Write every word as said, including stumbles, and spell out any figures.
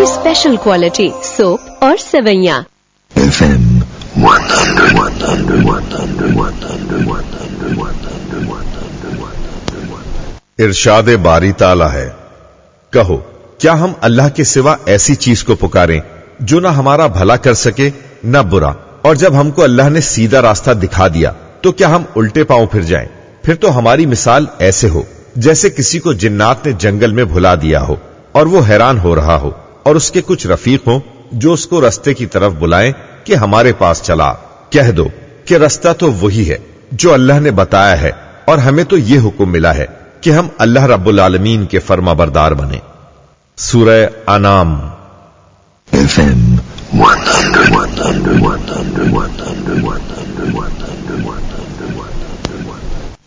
For special quality soap और सेवैयां। इरशाद बारी ताला है, कहो क्या हम अल्लाह के सिवा ऐसी चीज को पुकारें जो ना हमारा भला कर सके न बुरा, और जब हमको अल्लाह ने सीधा रास्ता दिखा दिया तो क्या हम उल्टे पांव फिर जाएं? फिर तो हमारी मिसाल ऐसे हो जैसे किसी को जिन्नात ने जंगल में भुला दिया हो और वो हैरान हो रहा हो, और उसके कुछ रफीक हो जो उसको रस्ते की तरफ बुलाएं कि हमारे पास चला। कह दो कि रास्ता तो वही है जो अल्लाह ने बताया है, और हमें तो ये हुक्म मिला है कि हम अल्लाह रब्बुल आलमीन के फर्माबरदार बने। सूरह अनाम। one hundred, one hundred, one hundred, one hundred, one hundred, one hundred, one hundred, one hundred.